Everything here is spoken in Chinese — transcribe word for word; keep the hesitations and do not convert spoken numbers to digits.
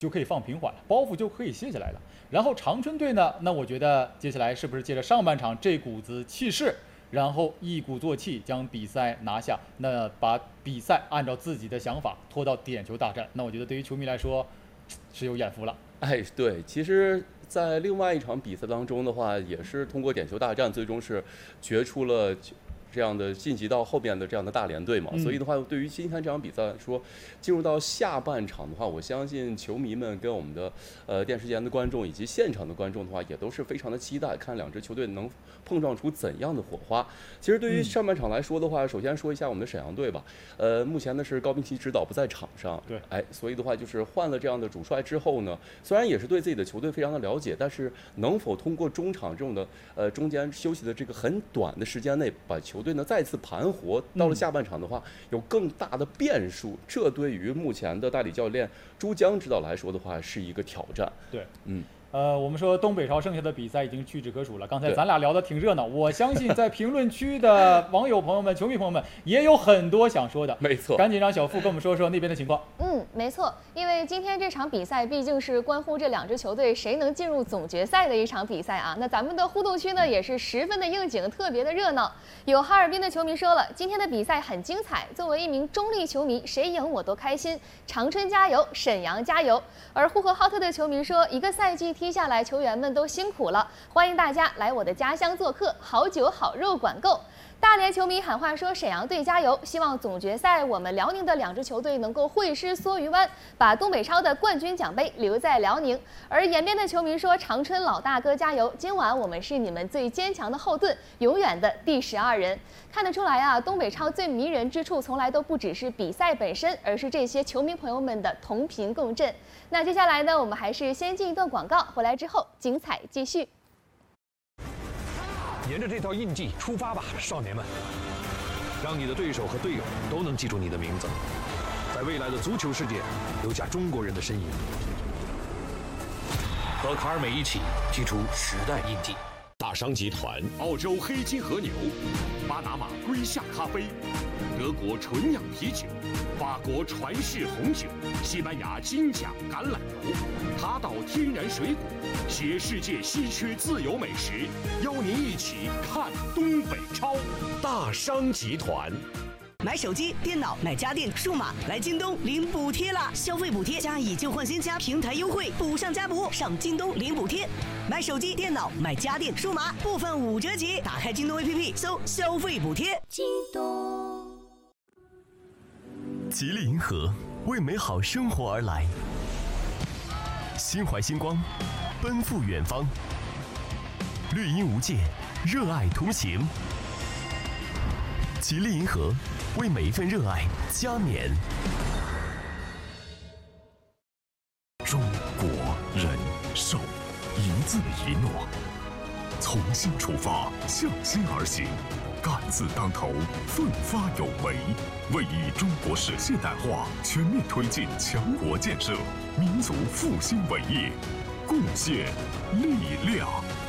就可以放平缓了，包袱就可以卸下来了。然后长春队呢，那我觉得接下来是不是借着上半场这股子气势，然后一鼓作气将比赛拿下，那把比赛按照自己的想法拖到点球大战，那我觉得对于球迷来说是有眼福了。 哎，对，其实，在另外一场比赛当中的话，也是通过点球大战，最终是决出了这样的晋级到后边的这样的大连队嘛。 嗯、 所以的话，对于今天这场比赛来说，进入到下半场的话，我相信球迷们跟我们的呃电视前的观众以及现场的观众的话，也都是非常的期待，看两支球队能碰撞出怎样的火花。其实对于上半场来说的话，嗯、首先说一下我们的沈阳队吧。呃，目前呢是高斌奇指导不在场上， 对， 哎，所以的话就是换了这样的主帅之后呢，虽然也是对自己的球队非常的了解，但是能否通过中场这种的呃中间休息的这个很短的时间内，把球队呢再次盘活，到了下半场的话，嗯、有更大的变数，这对于目前的代理教练朱江指导来说的话，是一个挑战。 对， 嗯。 呃，我们说东北超剩下的比赛已经屈指可数了。刚才咱俩聊得挺热闹，我相信在评论区的网友朋友们、球迷朋友们也有很多想说的。 没错， 赶紧让小付跟我们说说那边的情况。 嗯，没错，因为今天这场比赛毕竟是关乎这两支球队谁能进入总决赛的一场比赛啊。那咱们的互动区呢也是十分的应景，特别的热闹。有哈尔滨的球迷说了，今天的比赛很精彩，作为一名中立球迷，谁赢我都开心。长春加油，沈阳加油。而呼和浩特的球迷说，一个赛季踢下来，球员们都辛苦了，欢迎大家来我的家乡做客，好酒好肉管够。大连球迷喊话说，沈阳队加油，希望总决赛我们辽宁的两支球队能够会师梭鱼湾，把东北超的冠军奖杯留在辽宁。而延边的球迷说，长春老大哥加油，今晚我们是你们最坚强的后盾，永远的第十二人。看得出来啊，东北超最迷人之处从来都不只是比赛本身，而是这些球迷朋友们的同频共振。那接下来呢，我们还是先进一段广告，回来之后精彩继续。 沿着这套印记出发吧，少年们！让你的对手和队友都能记住你的名字，在未来的足球世界留下中国人的身影。和卡尔美一起踢出时代印记。 大商集团、澳洲黑金和牛、巴拿马瑰夏咖啡、德国纯酿啤酒、法国传世红酒、西班牙金奖橄榄油、塔岛天然水果，携世界稀缺自由美食，邀您一起看东北超。大商集团。 买手机、电脑、买家电、数码，来京东领补贴啦！消费补贴加以旧换新加平台优惠，补上加补，上京东领补贴。买手机、电脑、买家电、数码，部分五折起。打开京东 A P P 搜消费补贴。京东。 吉利银河为美好生活而来，心怀星光，奔赴远方。绿荫无界，热爱同行。吉利银河为每一份热爱加冕。 中国人寿，一字一诺，从心出发，向心而行，敢字当头，奋发有为，为以中国式现代化全面推进强国建设、民族复兴伟业贡献力量。